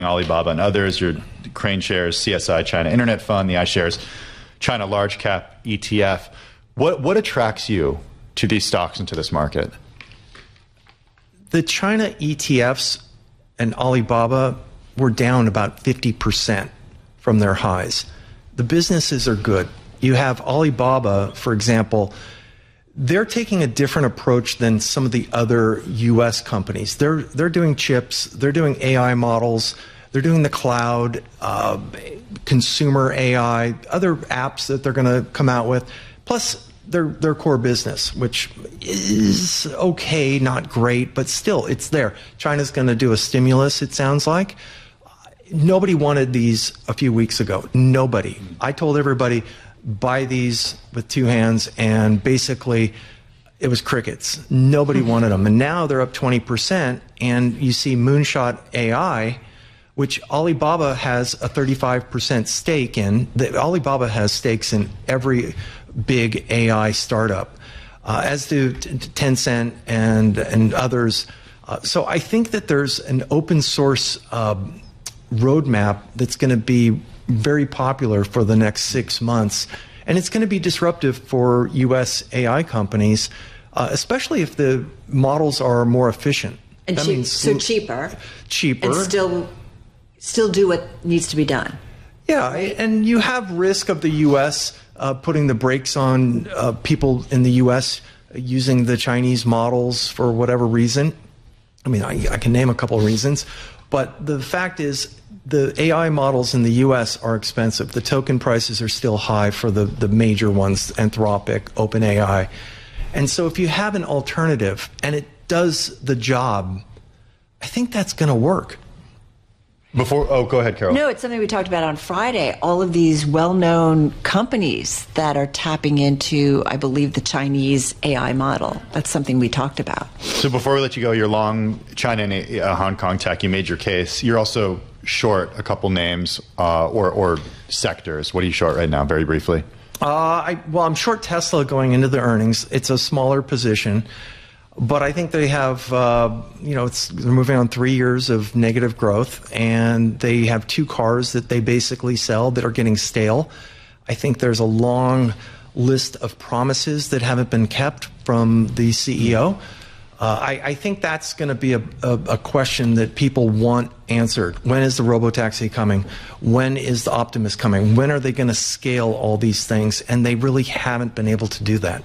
Alibaba and others, your Crane shares, CSI China Internet Fund, the iShares China Large Cap ETF. What attracts you to these stocks and to this market? The China ETFs and Alibaba were down about 50% from their highs. The businesses are good. You have Alibaba, for example, they're taking a different approach than some of the other U.S. companies. They're doing chips, they're doing AI models, they're doing the cloud, consumer AI, other apps that they're going to come out with, plus their core business, which is okay, not great, but still, it's there. China's going to do a stimulus, it sounds like. Nobody wanted these a few weeks ago. Nobody. I told everybody, buy these with two hands, and basically it was crickets. Nobody wanted them. And now they're up 20%, and you see Moonshot AI, which Alibaba has a 35% stake in. Alibaba has stakes in every big AI startup, as do Tencent and others. So I think that there's an open source roadmap that's going to be very popular for the next 6 months. And it's going to be disruptive for U.S. AI companies, especially if the models are more efficient. And cheaper. Cheaper. And still do what needs to be done. Yeah, and you have risk of the U.S. Putting the brakes on people in the U.S. using the Chinese models for whatever reason. I mean, I can name a couple of reasons. But the fact is, the AI models in the U.S. are expensive. The token prices are still high for the major ones, Anthropic, OpenAI. And so if you have an alternative and it does the job, I think that's going to work. Go ahead, Carol. No, it's something we talked about on Friday. All of these well-known companies that are tapping into, I believe, the Chinese AI model. That's something we talked about. So before we let you go, you're long China and Hong Kong tech. You made your case. You're also short a couple names or sectors. What are you short right now, very briefly? I'm short Tesla going into the earnings. It's a smaller position. But I think they have, they're moving on 3 years of negative growth, and they have two cars that they basically sell that are getting stale. I think there's a long list of promises that haven't been kept from the CEO. I think that's going to be a question that people want answered. When is the robotaxi coming? When is the Optimus coming? When are they going to scale all these things? And they really haven't been able to do that.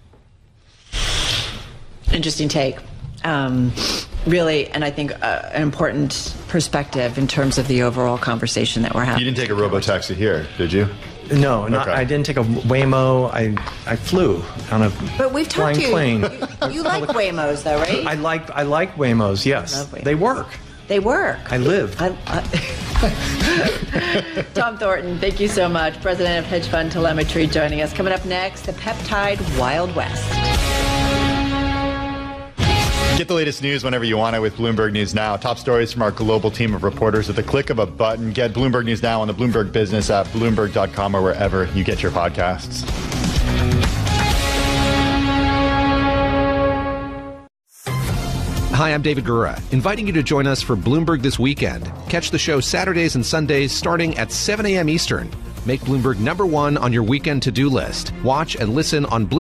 Interesting take. Really, and I think an important perspective in terms of the overall conversation that we're having. You didn't take a robotaxi here, did you? No, okay. I didn't take a Waymo. I flew on a but we've flying talked to plane. You like Waymos, though, right? I like Waymos. Yes, they work. They work. I live. Tom Thornton, thank you so much. President of Hedge Fund Telemetry, joining us. Coming up next, the peptide Wild West. Get the latest news whenever you want it with Bloomberg News Now. Top stories from our global team of reporters at the click of a button. Get Bloomberg News Now on the Bloomberg Business app, Bloomberg.com, or wherever you get your podcasts. Hi, I'm David Gura, inviting you to join us for Bloomberg This Weekend. Catch the show Saturdays and Sundays starting at 7 a.m. Eastern. Make Bloomberg #1 on your weekend to-do list. Watch and listen on Bloomberg.